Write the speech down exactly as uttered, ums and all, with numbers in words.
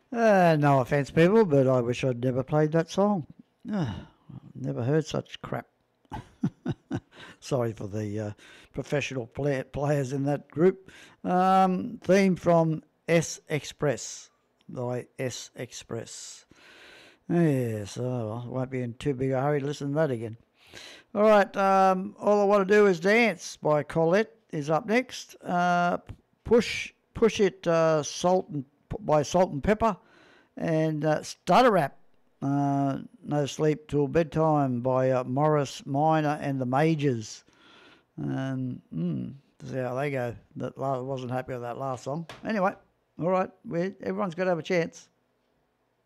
Uh, no offence, people, but I wish I'd never played that song. Ah, never heard such crap. Sorry for the uh, professional play- players in that group. Um, theme from S Express by S Express. Yes, oh, I won't be in too big a hurry to listen to that again. All right, um, All I Want to Do Is Dance by Colette is up next. Uh, push Push It uh, Salt and, by Salt and Pepper. And uh, Stutter Rap, uh, No Sleep Till Bedtime by uh, Morris Minor and the Majors. Um, mm, see how they go. That last, wasn't happy with that last song. Anyway, all right, we, everyone's got to have a chance.